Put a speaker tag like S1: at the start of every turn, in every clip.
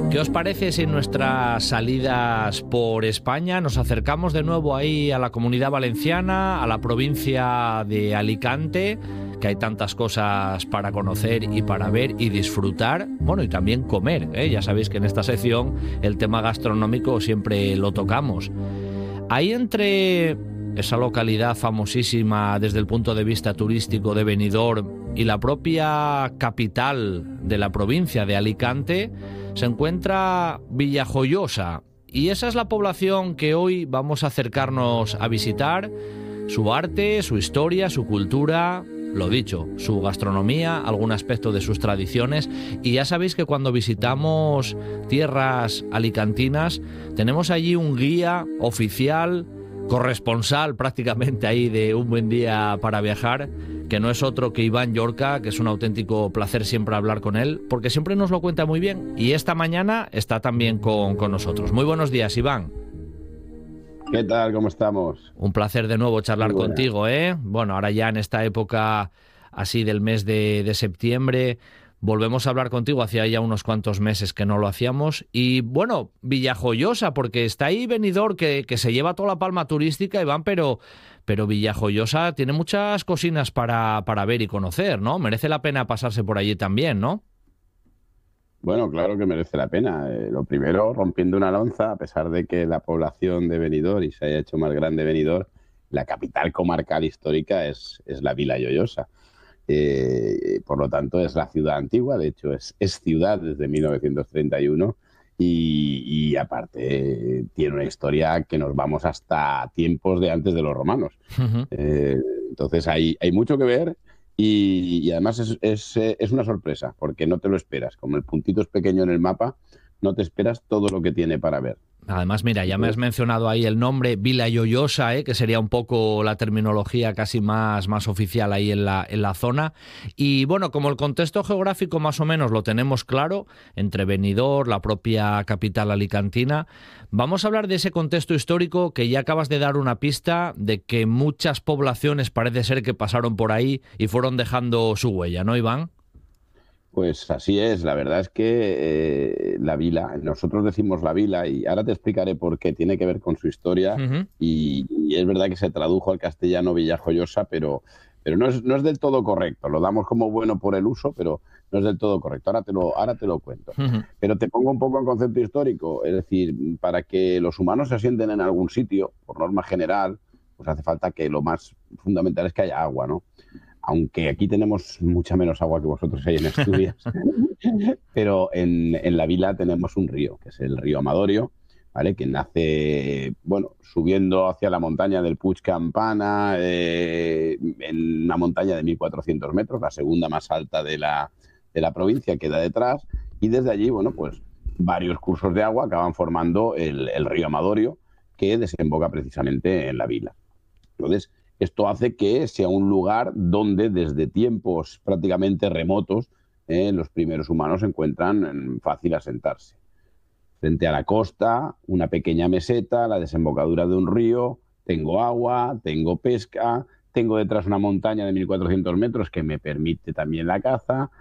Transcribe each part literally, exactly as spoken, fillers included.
S1: ¿Qué os parece si en nuestras salidas por España nos acercamos de nuevo ahí a la Comunidad Valenciana, a la provincia de Alicante, que hay tantas cosas para conocer y para ver y disfrutar, bueno, y también comer, ¿eh? Ya sabéis que en esta sección el tema gastronómico siempre lo tocamos. Ahí entre esa localidad famosísima desde el punto de vista turístico de Benidorm y la propia capital de la provincia de Alicante se encuentra Villajoyosa, y esa es la población que hoy vamos a acercarnos a visitar. Su arte, su historia, su cultura, lo dicho, su gastronomía, algún aspecto de sus tradiciones. Y ya sabéis que cuando visitamos tierras alicantinas tenemos allí un guía oficial, corresponsal prácticamente ahí de Un Buen Día para Viajar, que no es otro que Iván Llorca, que es un auténtico placer siempre hablar con él, porque siempre nos lo cuenta muy bien, y esta mañana está también con, con nosotros. Muy buenos días, Iván.
S2: ¿Qué tal? ¿Cómo estamos?
S1: Un placer de nuevo charlar contigo, ¿eh? Bueno, ahora ya en esta época así del mes de, de septiembre, volvemos a hablar contigo, hacía ya unos cuantos meses que no lo hacíamos. Y bueno, Villajoyosa, porque está ahí Benidorm, que, que se lleva toda la palma turística, Iván, pero, pero Villajoyosa tiene muchas cocinas para, para ver y conocer, ¿no? Merece la pena pasarse por allí también, ¿no?
S2: Bueno, claro que merece la pena. Eh, lo primero, rompiendo una lanza, a pesar de que la población de Benidorm y se haya hecho más grande Benidorm, la capital comarcal histórica es, es la Vila Lloyosa. Eh, por lo tanto, es la ciudad antigua, de hecho es, es ciudad desde mil novecientos treinta y uno y, y aparte eh, tiene una historia que nos vamos hasta tiempos de antes de los romanos. Uh-huh. Eh, entonces hay, hay mucho que ver. Y, y además es, es, es una sorpresa, porque no te lo esperas. Como el puntito es pequeño en el mapa, no te esperas todo lo que tiene para ver.
S1: Además, mira, ya me has mencionado ahí el nombre Vila Lloyosa, ¿eh? Que sería un poco la terminología casi más, más oficial ahí en la, en la zona. Y bueno, como el contexto geográfico más o menos lo tenemos claro, entre Benidorm, la propia capital alicantina, vamos a hablar de ese contexto histórico que ya acabas de dar una pista de que muchas poblaciones parece ser que pasaron por ahí y fueron dejando su huella, ¿no, Iván?
S2: Pues así es, la verdad es que eh, la vila, nosotros decimos la vila y ahora te explicaré por qué, tiene que ver con su historia. Uh-huh. y, y es verdad que se tradujo al castellano Villajoyosa, pero, pero no, es, no es del todo correcto, lo damos como bueno por el uso, pero no es del todo correcto, ahora te lo, ahora te lo cuento. Uh-huh. Pero te pongo un poco en concepto histórico, es decir, para que los humanos se asienten en algún sitio, por norma general, pues hace falta que lo más fundamental es que haya agua, ¿no? Aunque aquí tenemos mucha menos agua que vosotros ahí en Asturias, pero en, en la vila tenemos un río, que es el río Amadorio, ¿vale? Que nace, bueno, subiendo hacia la montaña del Puig Campana, eh, en una montaña de mil cuatrocientos metros, la segunda más alta de la, de la provincia, queda detrás, y desde allí, bueno, pues varios cursos de agua acaban formando el, el río Amadorio, que desemboca precisamente en la vila. Entonces, esto hace que sea un lugar donde desde tiempos prácticamente remotos eh, los primeros humanos se encuentran fácil asentarse. Frente a la costa, una pequeña meseta, la desembocadura de un río, tengo agua, tengo pesca, tengo detrás una montaña de mil cuatrocientos metros que me permite también la caza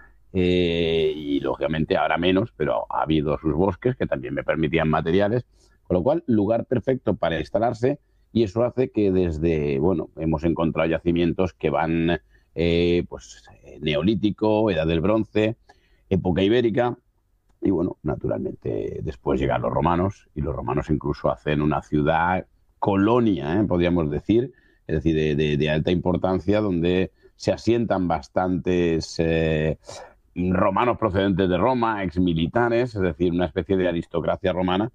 S2: eh, y lógicamente ahora menos, pero ha habido sus bosques que también me permitían materiales, con lo cual lugar perfecto para instalarse. Y eso hace que desde, bueno, hemos encontrado yacimientos que van, eh, pues, neolítico, edad del bronce, época ibérica, y bueno, naturalmente después llegan los romanos, y los romanos incluso hacen una ciudad colonia, ¿eh? Podríamos decir, es decir, de, de, de alta importancia, donde se asientan bastantes eh, romanos procedentes de Roma, exmilitares, es decir, una especie de aristocracia romana,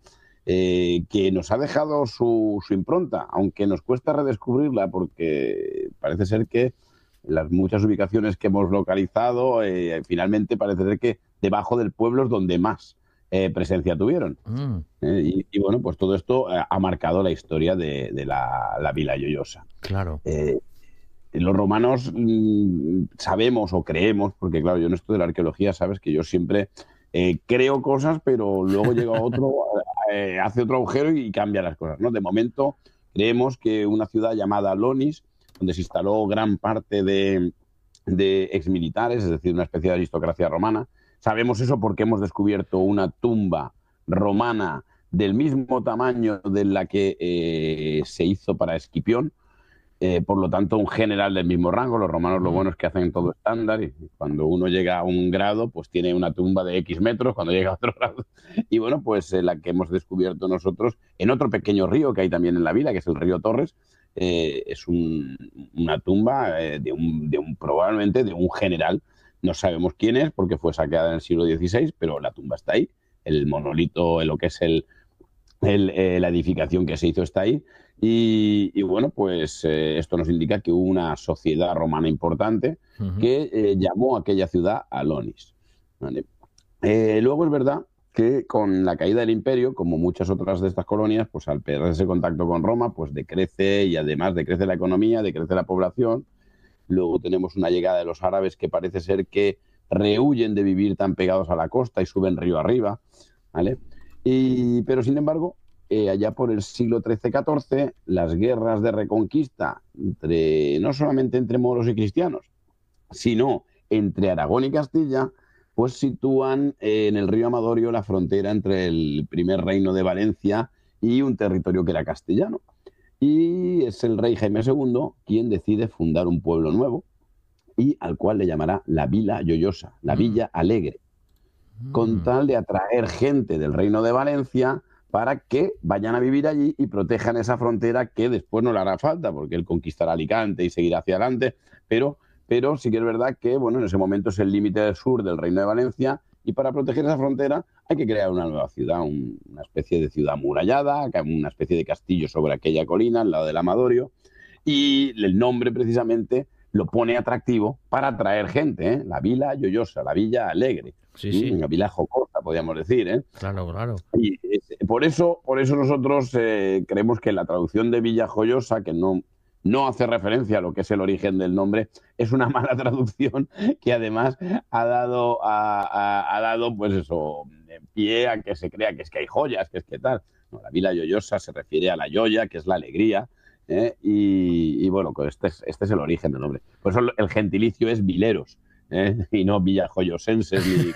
S2: Eh, que nos ha dejado su, su impronta, aunque nos cuesta redescubrirla porque parece ser que las muchas ubicaciones que hemos localizado, eh, finalmente parece ser que debajo del pueblo es donde más eh, presencia tuvieron. Mm. Eh, y, y bueno, pues todo esto eh, ha marcado la historia de, de la, la Vila Lloyosa.
S1: Claro.
S2: Eh, los romanos mmm, sabemos o creemos, porque claro, yo en esto de la arqueología sabes que yo siempre eh, creo cosas, pero luego llega otro... Eh, hace otro agujero y cambia las cosas, ¿no? De momento creemos que una ciudad llamada Lonis, donde se instaló gran parte de, de exmilitares, es decir, una especie de aristocracia romana, sabemos eso porque hemos descubierto una tumba romana del mismo tamaño de la que eh, se hizo para Escipión. Eh, por lo tanto, un general del mismo rango. Los romanos lo bueno es que hacen todo estándar y cuando uno llega a un grado, pues tiene una tumba de X metros, cuando llega a otro grado. Y bueno, pues eh, la que hemos descubierto nosotros en otro pequeño río que hay también en la vila, que es el río Torres, eh, es un, una tumba eh, de, un, de un probablemente de un general. No sabemos quién es porque fue saqueada en el siglo dieciséis, pero la tumba está ahí. El monolito, lo que es el, el, eh, la edificación que se hizo está ahí. Y, y bueno, pues eh, esto nos indica que hubo una sociedad romana importante uh-huh. que eh, llamó a aquella ciudad Alonis. ¿Vale? Eh, luego es verdad que con la caída del imperio, como muchas otras de estas colonias, pues al perder ese contacto con Roma, pues decrece y además decrece la economía, decrece la población. Luego tenemos una llegada de los árabes que parece ser que rehuyen de vivir tan pegados a la costa y suben río arriba, ¿vale? Y, pero sin embargo, Eh, allá por el siglo trece catorce, las guerras de reconquista, entre, no solamente entre moros y cristianos, sino entre Aragón y Castilla, pues sitúan eh, en el río Amadorio la frontera entre el primer reino de Valencia y un territorio que era castellano. Y es el rey Jaime segundo quien decide fundar un pueblo nuevo y al cual le llamará la Vila Joyosa, la Villa Alegre, con tal de atraer gente del reino de Valencia para que vayan a vivir allí y protejan esa frontera que después no le hará falta, porque él conquistará Alicante y seguirá hacia adelante, pero, pero sí que es verdad que bueno, en ese momento es el límite del sur del Reino de Valencia y para proteger esa frontera hay que crear una nueva ciudad, un, una especie de ciudad amurallada, una especie de castillo sobre aquella colina, al lado del Amadorio, y el nombre precisamente lo pone atractivo para atraer gente, ¿eh? La Vila Joyosa, la Villa Alegre.
S1: Sí, sí.
S2: La Vila Jocosa, podríamos decir, ¿eh?
S1: Claro, claro.
S2: Y por eso, por eso nosotros eh, creemos que la traducción de Villa Joyosa, que no, no hace referencia a lo que es el origen del nombre, es una mala traducción que además ha dado, a, a, ha dado pues eso, pie a que se crea que es que hay joyas, que es que tal. No, la Vila Joyosa se refiere a la joya, que es la alegría, ¿eh? y, y bueno, este es, este es el origen del nombre. Por eso el gentilicio es vileros. ¿Eh? Y no villajoyosenses ni...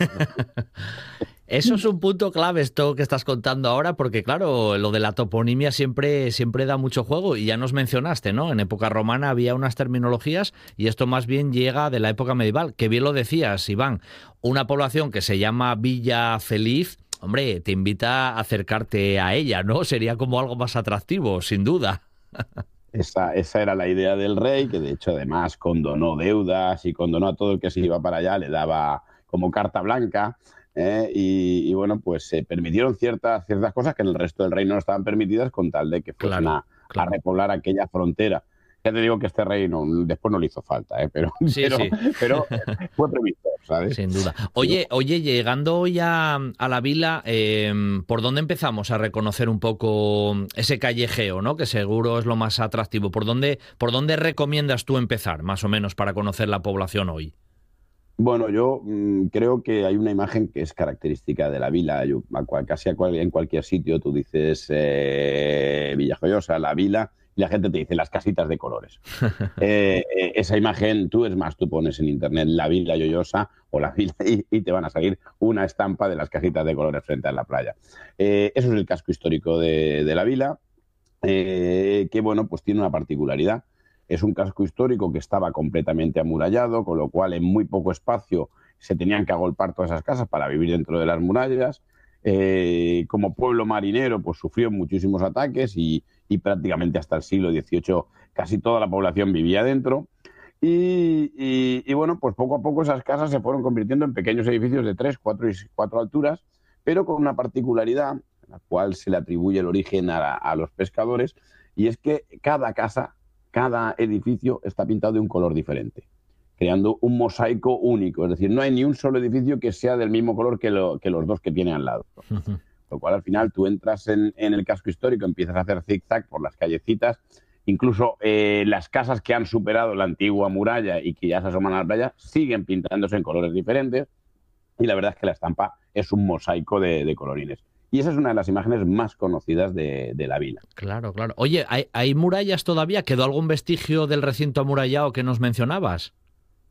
S1: Eso es un punto clave esto que estás contando ahora, porque claro, lo de la toponimia siempre, siempre da mucho juego y ya nos mencionaste, ¿no? En época romana había unas terminologías y esto más bien llega de la época medieval, que bien lo decías, Iván, una población que se llama Villa Feliz, hombre, te invita a acercarte a ella, ¿no? Sería como algo más atractivo, sin duda.
S2: Esa, esa era la idea del rey, que de hecho además condonó deudas y condonó a todo el que se iba para allá, le daba como carta blanca, ¿eh? y, y bueno, pues se permitieron ciertas, ciertas cosas que en el resto del reino no estaban permitidas con tal de que fuesen claro, a, claro. a repoblar aquella frontera. Ya te digo que este rey no, después no le hizo falta, ¿eh? pero,
S1: sí,
S2: pero,
S1: sí.
S2: pero fue previsto, ¿sabes?
S1: Sin duda. Oye, oye, llegando ya a la vila, eh, ¿por dónde empezamos a reconocer un poco ese callejeo, ¿no? Que seguro es lo más atractivo. ¿Por dónde, por dónde recomiendas tú empezar, más o menos, para conocer la población hoy?
S2: Bueno, yo mmm, creo que hay una imagen que es característica de la vila. Yo, a cual, casi a cual, en cualquier sitio tú dices eh, Villa Joyosa, la vila, y la gente te dice las casitas de colores. eh, eh, esa imagen, tú es más, tú pones en internet la Villa Joyosa o la vila y, y te van a salir una estampa de las casitas de colores frente a la playa. Eh, eso es el casco histórico de, de la vila, eh, que bueno, pues tiene una particularidad. Es un casco histórico que estaba completamente amurallado, con lo cual en muy poco espacio se tenían que agolpar todas esas casas para vivir dentro de las murallas. Eh, como pueblo marinero, pues sufrió muchísimos ataques y, y prácticamente hasta el siglo dieciocho casi toda la población vivía dentro. Y, y, y bueno, pues poco a poco esas casas se fueron convirtiendo en pequeños edificios de tres, cuatro y cuatro alturas, pero con una particularidad, a la cual se le atribuye el origen a, a los pescadores, y es que cada casa, cada edificio está pintado de un color diferente, creando un mosaico único. Es decir, no hay ni un solo edificio que sea del mismo color que, lo, que los dos que tiene al lado. Uh-huh. Lo cual, al final, tú entras en, en el casco histórico, empiezas a hacer zigzag por las callecitas, incluso eh, las casas que han superado la antigua muralla y que ya se asoman a la playa siguen pintándose en colores diferentes, y la verdad es que la estampa es un mosaico de, de colorines. Y esa es una de las imágenes más conocidas de, de la vila.
S1: Claro, claro. Oye, ¿hay, ¿hay murallas todavía? ¿Quedó algún vestigio del recinto amurallado que nos mencionabas?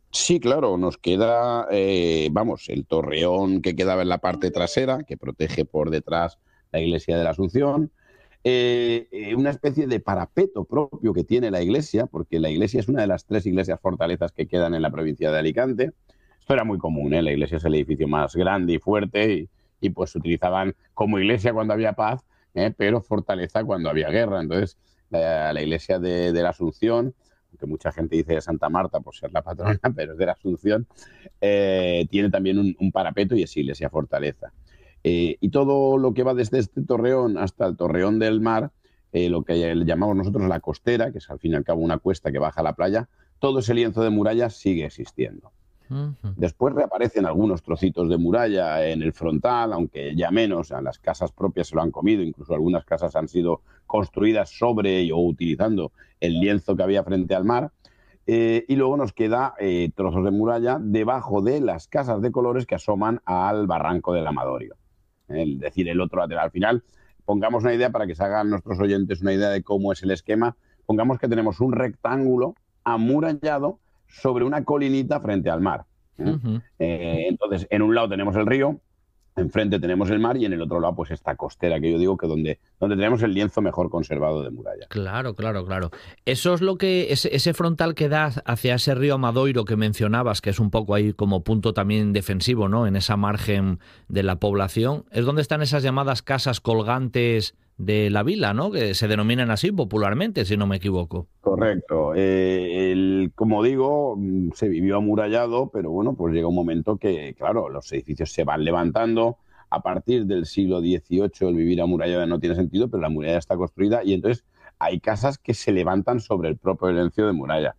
S2: Sí, claro, nos queda, eh, vamos, el torreón que quedaba en la parte trasera, que protege por detrás la iglesia de la Asunción, eh, eh, una especie de parapeto propio que tiene la iglesia, porque la iglesia es una de las tres iglesias fortalezas que quedan en la provincia de Alicante. Esto era muy común, ¿eh? La iglesia es el edificio más grande y fuerte y, y pues se utilizaban como iglesia cuando había paz, ¿eh? Pero fortaleza cuando había guerra. Entonces, la, la iglesia de, de la Asunción, que mucha gente dice de Santa Marta por ser la patrona, pero es de la Asunción, eh, tiene también un, un parapeto y es iglesia fortaleza. Eh, y todo lo que va desde este torreón hasta el torreón del mar, eh, lo que llamamos nosotros la costera, que es al fin y al cabo una cuesta que baja a la playa, todo ese lienzo de muralla sigue existiendo. Uh-huh. Después reaparecen algunos trocitos de muralla en el frontal, aunque ya menos, a las casas propias se lo han comido, incluso algunas casas han sido construidas sobre o utilizando el lienzo que había frente al mar, eh, y luego nos queda eh, trozos de muralla debajo de las casas de colores que asoman al barranco del Amadorio, es decir, el otro lateral. Al final, pongamos una idea para que se hagan nuestros oyentes una idea de cómo es el esquema. Pongamos que tenemos un rectángulo amurallado sobre una colinita frente al mar. ¿eh? Uh-huh. Eh, entonces, en un lado tenemos el río, enfrente tenemos el mar y en el otro lado pues esta costera que yo digo que donde, donde tenemos el lienzo mejor conservado de muralla.
S1: Claro, claro, claro. Eso es lo que, ese, ese frontal que da hacia ese río Amadoiro que mencionabas, que es un poco ahí como punto también defensivo, ¿no? En esa margen de la población, es donde están esas llamadas casas colgantes de la vila, ¿no? Que se denominan así popularmente, si no me equivoco.
S2: Correcto. Eh, el, como digo, se vivió amurallado, pero bueno, pues llega un momento que, claro, los edificios se van levantando. A partir del siglo dieciocho el vivir amurallado no tiene sentido, pero la muralla está construida y entonces hay casas que se levantan sobre el propio lencio de muralla.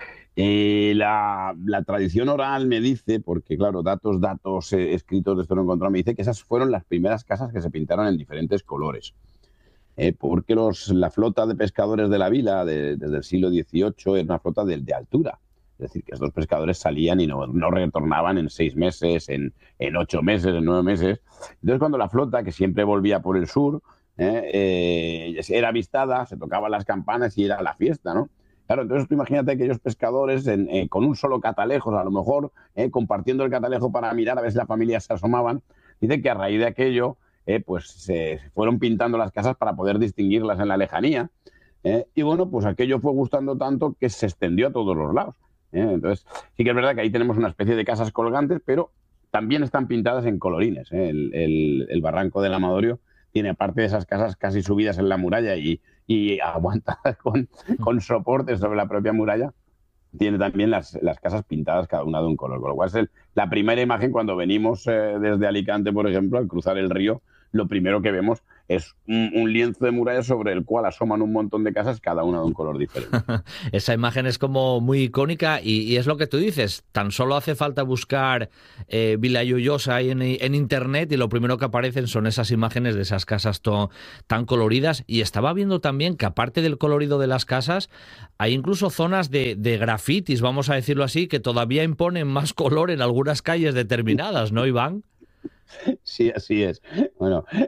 S2: Eh, la, la tradición oral me dice, porque claro, datos, datos eh, escritos de esto no he encontrado, me dice que esas fueron las primeras casas que se pintaron en diferentes colores. Eh, porque los, la flota de pescadores de la vila de, desde el siglo dieciocho era una flota de, de altura. Es decir, que estos pescadores salían y no, no retornaban en seis meses, en, en ocho meses, en nueve meses. Entonces, cuando la flota, que siempre volvía por el sur, eh, eh, era avistada, se tocaban las campanas y era la fiesta, ¿no? Claro, entonces tú imagínate aquellos pescadores en, eh, con un solo catalejo, a lo mejor eh, compartiendo el catalejo para mirar a ver si las familias se asomaban. Dice que a raíz de aquello Eh, pues se fueron pintando las casas para poder distinguirlas en la lejanía. Eh, y bueno, pues aquello fue gustando tanto que se extendió a todos los lados. Eh, entonces, sí que es verdad que ahí tenemos una especie de casas colgantes, pero también están pintadas en colorines. Eh. El, el, el barranco del Amadorio tiene, aparte de esas casas casi subidas en la muralla y, y aguantadas con, con soportes sobre la propia muralla, tiene también las, las casas pintadas cada una de un color. Con lo cual es el, la primera imagen cuando venimos eh, desde Alicante, por ejemplo, al cruzar el río, lo primero que vemos es un, un lienzo de muralla sobre el cual asoman un montón de casas, cada una de un color diferente.
S1: Esa imagen es como muy icónica y, y es lo que tú dices, tan solo hace falta buscar eh, Vila Joiosa ahí en, en internet y lo primero que aparecen son esas imágenes de esas casas to, tan coloridas. Y estaba viendo también que aparte del colorido de las casas, hay incluso zonas de, de grafitis, vamos a decirlo así, que todavía imponen más color en algunas calles determinadas, ¿no, Iván?
S2: Sí, así es. Bueno, eh,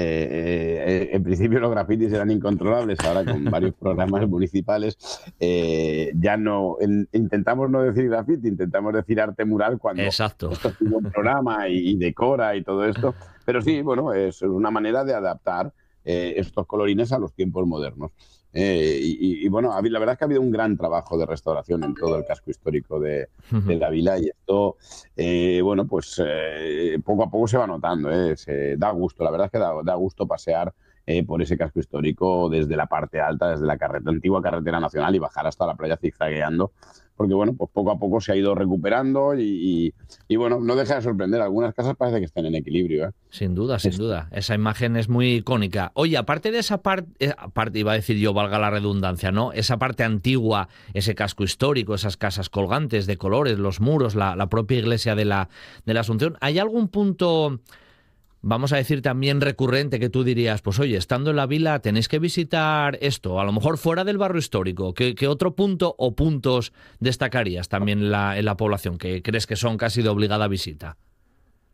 S2: eh, en principio los grafitis eran incontrolables, ahora con varios programas municipales eh, ya no, en, intentamos no decir grafiti, intentamos decir arte mural cuando
S1: Exacto.
S2: Esto tiene un programa y, y decora y todo esto, pero sí, bueno, es una manera de adaptar eh, estos colorines a los tiempos modernos. Eh, y, y bueno, la verdad es que ha habido un gran trabajo de restauración en todo el casco histórico de, de la vila y esto, eh, bueno, pues eh, poco a poco se va notando, eh, se da gusto, la verdad es que da, da gusto pasear eh, por ese casco histórico desde la parte alta, desde la carretera, antigua carretera nacional y bajar hasta la playa zigzagueando, porque bueno, pues poco a poco se ha ido recuperando y, y, y bueno, no deja de sorprender, algunas casas parece que están en equilibrio. ¿eh?
S1: Sin duda, sin duda, esa imagen es muy icónica. Oye, aparte de esa parte, eh, parte, iba a decir yo, valga la redundancia, ¿no? Esa parte antigua, ese casco histórico, esas casas colgantes de colores, los muros, la, la propia iglesia de la, de la Asunción, ¿hay algún punto, vamos a decir, también recurrente que tú dirías, pues oye, estando en la vila tenéis que visitar esto, a lo mejor fuera del barrio histórico? ¿Qué, qué otro punto o puntos destacarías también en la, en la población que crees que son casi de obligada visita?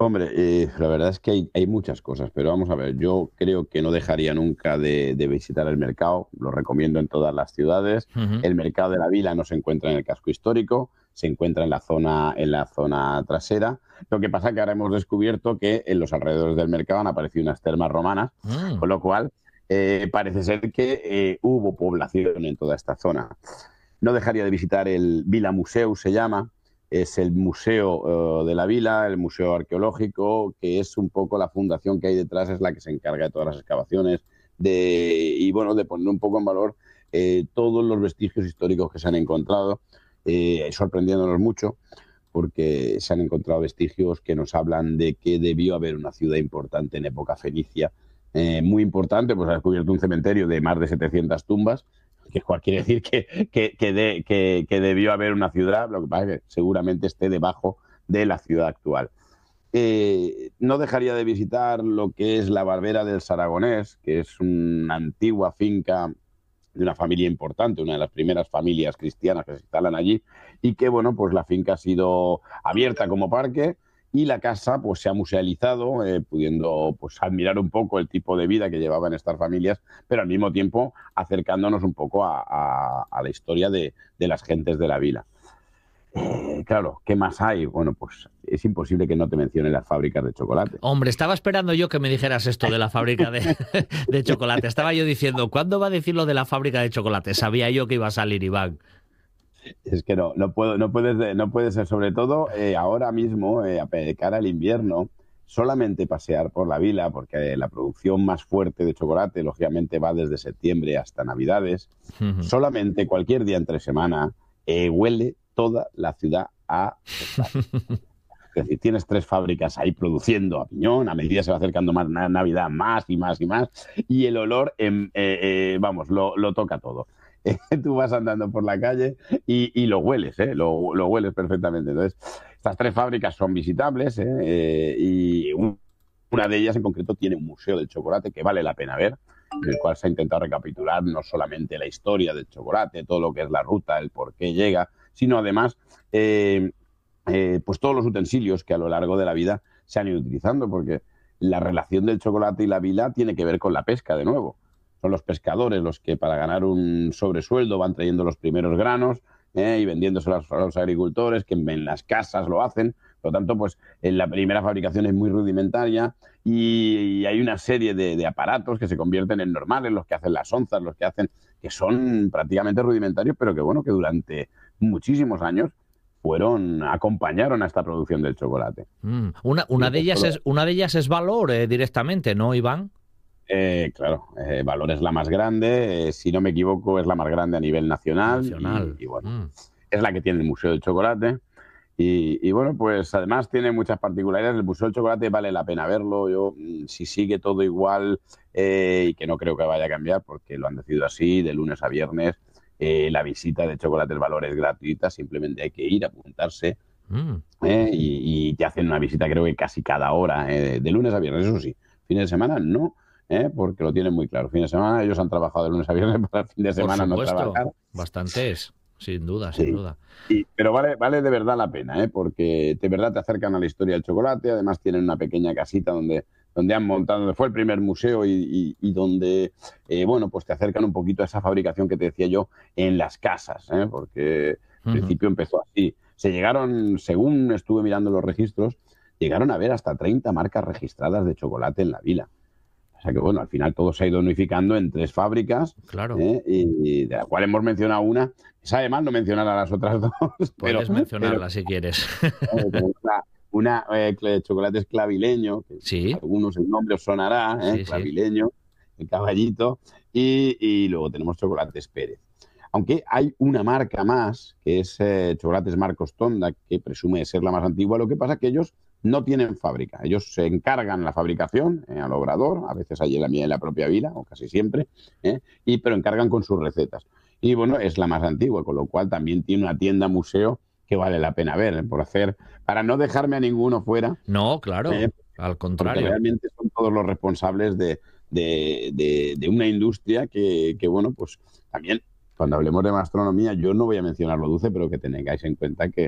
S2: Hombre, eh, la verdad es que hay, hay muchas cosas, pero vamos a ver, yo creo que no dejaría nunca de, de visitar el mercado, lo recomiendo en todas las ciudades.
S1: Ujú.
S2: El mercado de la Vila no se encuentra en el casco histórico, se encuentra en la zona, en la zona trasera. Lo que pasa es que ahora hemos descubierto que en los alrededores del mercado han aparecido unas termas romanas,
S1: Mm.
S2: con lo cual eh, parece ser que eh, hubo población en toda esta zona. No dejaría de visitar el Vila Museu, se llama. Es el museo uh, de la vila, el museo arqueológico, que es un poco la fundación que hay detrás, es la que se encarga de todas las excavaciones de, y bueno, de poner un poco en valor eh, todos los vestigios históricos que se han encontrado, eh, sorprendiéndonos mucho, porque se han encontrado vestigios que nos hablan de que debió haber una ciudad importante en época fenicia, eh, muy importante, pues ha descubierto un cementerio de más de setecientas tumbas, que cual quiere decir que, que, que, de, que, que debió haber una ciudad, lo que pasa es que seguramente esté debajo de la ciudad actual. Eh, no dejaría de visitar lo que es la Barbera del Saragonés, que es una antigua finca de una familia importante, una de las primeras familias cristianas que se instalan allí, y que, bueno, pues la finca ha sido abierta como parque, y la casa pues se ha musealizado, eh, pudiendo pues admirar un poco el tipo de vida que llevaban estas familias, pero al mismo tiempo acercándonos un poco a, a, a la historia de, de las gentes de la vila. Eh, claro, ¿qué más hay? Bueno, pues es imposible que no te mencione las fábricas de chocolate.
S1: Hombre, estaba esperando yo que me dijeras esto de la fábrica de, de chocolate. Estaba yo diciendo, ¿cuándo va a decir lo de la fábrica de chocolate? Sabía yo que iba a salir, Iván.
S2: Es que no, no puedo, no puedes, no puede ser, sobre todo eh, ahora mismo, eh, de cara al invierno, solamente pasear por la vila, porque la producción más fuerte de chocolate, lógicamente, va desde septiembre hasta Navidades. Uh-huh. Solamente cualquier día entre semana eh, huele toda la ciudad a chocolate. Es decir, tienes tres fábricas ahí produciendo a piñón, a medida que se va acercando más Navidad, más y más y más, y el olor, eh, eh, vamos, lo, lo toca todo. Tú vas andando por la calle y, y lo hueles, ¿eh? lo, lo hueles perfectamente. Entonces, estas tres fábricas son visitables, ¿eh? Eh, y un, una de ellas en concreto tiene un museo del chocolate que vale la pena ver, en el cual se ha intentado recapitular no solamente la historia del chocolate, todo lo que es la ruta, el por qué llega, sino además eh, eh, pues todos los utensilios que a lo largo de la vida se han ido utilizando, porque la relación del chocolate y la vila tiene que ver con la pesca de nuevo. Son los pescadores los que para ganar un sobresueldo van trayendo los primeros granos eh, y vendiéndoselos a los agricultores, que en las casas lo hacen. Por lo tanto, pues en la primera fabricación es muy rudimentaria y, y hay una serie de, de aparatos que se convierten en normales, los que hacen las onzas, los que hacen, que son prácticamente rudimentarios, pero que bueno, que durante muchísimos años fueron, acompañaron a esta producción del chocolate.
S1: Mm. Una, una, de ellas es, una de ellas es Valor eh, directamente, ¿no, Iván?
S2: Eh, claro, eh, Valor es la más grande, eh, si no me equivoco es la más grande a nivel nacional,
S1: nacional.
S2: Y, y bueno,
S1: mm.
S2: es la que tiene el Museo del Chocolate y, y bueno, pues además tiene muchas particularidades. El Museo del Chocolate vale la pena verlo. Yo, si sigue todo igual eh, y que no creo que vaya a cambiar porque lo han decidido así, de lunes a viernes, eh, la visita de Chocolates Valor es gratuita, simplemente hay que ir, apuntarse mm. eh, y, y te hacen una visita creo que casi cada hora, eh, de lunes a viernes, eso sí, fines de semana no. ¿Eh? Porque lo tienen muy claro. Fin de semana, ellos han trabajado de lunes a viernes para el fin de semana no trabajar.
S1: Bastantes, sin duda, sin
S2: sí.
S1: duda.
S2: Sí, pero vale, vale de verdad la pena, ¿eh? Porque de verdad te acercan a la historia del chocolate. Además tienen una pequeña casita donde, donde han montado, donde fue el primer museo y, y, y donde, eh, bueno, pues te acercan un poquito a esa fabricación que te decía yo en las casas, ¿eh? Porque al uh-huh. principio empezó así. Se llegaron, según estuve mirando los registros, llegaron a ver hasta treinta marcas registradas de chocolate en la vila. O sea que, bueno, al final todo se ha ido unificando en tres fábricas,
S1: claro.
S2: ¿eh? y, y de la cual hemos mencionado una. Sabe mal no mencionar a las otras dos.
S1: Puedes
S2: pero,
S1: mencionarla
S2: pero,
S1: si quieres.
S2: Una, una eh, chocolate es clavileño, que
S1: sí.
S2: a algunos el nombre os sonará, ¿eh?
S1: sí,
S2: clavileño, sí. El caballito, y, y luego tenemos chocolates Pérez. Aunque hay una marca más, que es eh, Chocolates Marcos Tonda, que presume de ser la más antigua. Lo que pasa es que ellos no tienen fábrica. Ellos se encargan la fabricación eh, al obrador, a veces allí en la, en la propia vila, o casi siempre, eh, y, pero encargan con sus recetas. Y bueno, es la más antigua, con lo cual también tiene una tienda museo que vale la pena ver, eh, por hacer, para no dejarme a ninguno fuera.
S1: No, claro, eh, al contrario.
S2: Porque realmente son todos los responsables de, de, de, de una industria que, que, bueno, pues también, cuando hablemos de gastronomía, yo no voy a mencionar lo dulce, pero que tengáis en cuenta que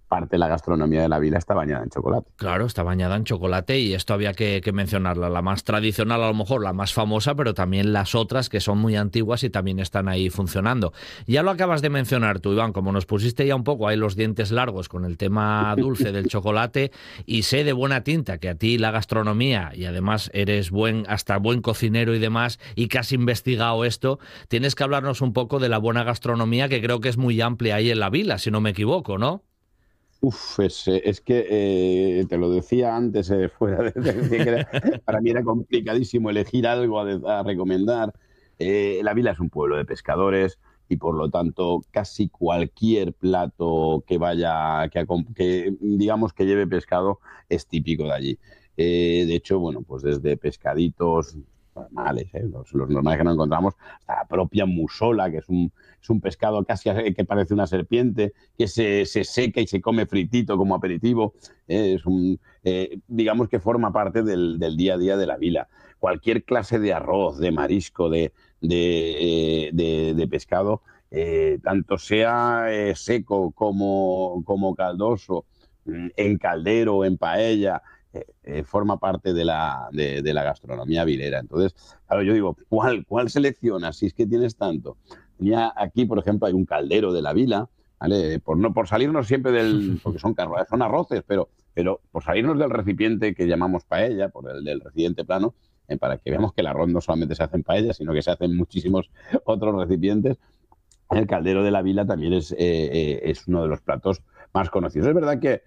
S2: parte de la gastronomía de la vila está bañada en chocolate.
S1: Claro, está bañada en chocolate y esto había que, que mencionarla. La más tradicional, a lo mejor, la más famosa, pero también las otras que son muy antiguas y también están ahí funcionando. Ya lo acabas de mencionar tú, Iván, como nos pusiste ya un poco ahí los dientes largos con el tema dulce del chocolate, y sé de buena tinta que a ti la gastronomía, y además eres buen, hasta buen cocinero y demás, y que has investigado esto, tienes que hablarnos un poco de la buena gastronomía, que creo que es muy amplia ahí en la vila, si no me equivoco, ¿no?
S2: Uf, es, es que eh, te lo decía antes, eh, fuera de, de que era, para mí era complicadísimo elegir algo a, a recomendar. Eh, la vila es un pueblo de pescadores y por lo tanto casi cualquier plato que vaya, que, que digamos que lleve pescado es típico de allí. Eh, de hecho, bueno, pues desde pescaditos normales, ¿eh? los, los normales que nos encontramos, hasta la propia musola, que es un, es un pescado casi que parece una serpiente, que se, se seca y se come fritito como aperitivo. ¿eh? Es un, eh, digamos que forma parte del, del día a día de la vila. Cualquier clase de arroz, de marisco, de, de, eh, de, de pescado, eh, tanto sea eh, seco como, como caldoso, en caldero, en paella, Eh, forma parte de la, de, de la gastronomía vilera. Entonces, claro, yo digo, ¿cuál, cuál seleccionas? Si es que tienes tanto. Tenía aquí, por ejemplo, hay un caldero de la vila, ¿vale? Por, no, por salirnos siempre del... porque son, son arroces, pero, pero por salirnos del recipiente que llamamos paella, por el del recipiente plano, eh, para que veamos que el arroz no solamente se hace en paella, sino que se hace en muchísimos otros recipientes. El caldero de la vila también es, eh, eh, es uno de los platos más conocidos. Es verdad que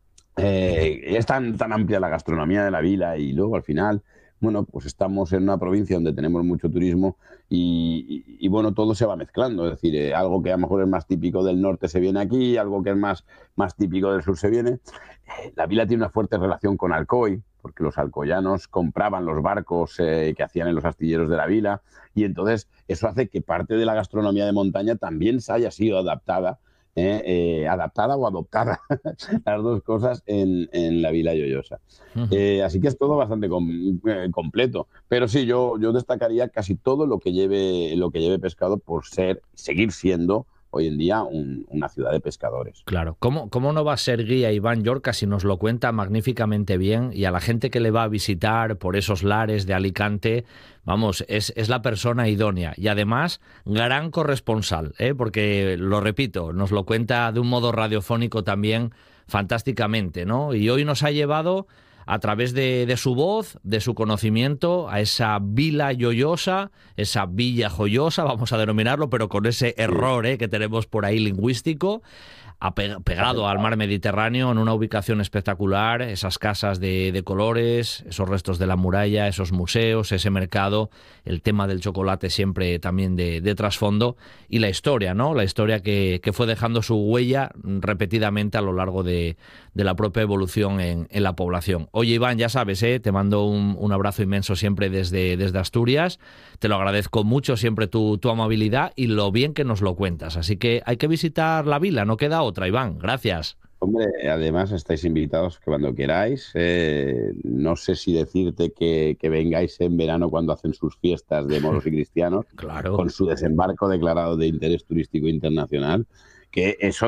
S2: Eh, es tan, tan amplia la gastronomía de la vila y luego al final, bueno, pues estamos en una provincia donde tenemos mucho turismo y, y, y bueno, todo se va mezclando. Es decir, eh, algo que a lo mejor es más típico del norte se viene aquí, algo que es más, más típico del sur se viene. Eh, la vila tiene una fuerte relación con Alcoy, porque los alcoyanos compraban los barcos eh, que hacían en los astilleros de la vila y entonces eso hace que parte de la gastronomía de montaña también se haya sido adaptada Eh, eh, adaptada o adoptada, las dos cosas en, en la vila Lloyosa. Uh-huh. Eh, así que es todo bastante com eh, completo. Pero sí, yo, yo destacaría casi todo lo que lleve, lo que lleve pescado por ser, seguir siendo hoy en día un, una ciudad de pescadores.
S1: Claro, ¿Cómo, ¿cómo no va a ser guía Iván Llorca si nos lo cuenta magníficamente bien? Y a la gente que le va a visitar por esos lares de Alicante, vamos, es, es la persona idónea y además gran corresponsal, ¿eh? Porque, lo repito, nos lo cuenta de un modo radiofónico también fantásticamente, ¿no? Y hoy nos ha llevado a través de, de su voz, de su conocimiento, a esa vila Lloyosa, esa villa joyosa, vamos a denominarlo, pero con ese error ¿eh? que tenemos por ahí lingüístico, pegado al mar Mediterráneo, en una ubicación espectacular, esas casas de, de colores, esos restos de la muralla, esos museos, ese mercado, el tema del chocolate siempre también de, de trasfondo, y la historia, ¿no? La historia que, que fue dejando su huella repetidamente a lo largo de, de la propia evolución en, en la población. Oye, Iván, ya sabes, ¿eh? Te mando un, un abrazo inmenso siempre desde, desde Asturias, te lo agradezco mucho siempre tu, tu amabilidad y lo bien que nos lo cuentas, así que hay que visitar la vila, no queda otra, Iván. Gracias.
S2: Hombre, además estáis invitados que cuando queráis. Eh, no sé si decirte que, que vengáis en verano cuando hacen sus fiestas de moros y cristianos,
S1: claro,
S2: con su desembarco declarado de interés turístico internacional, que eso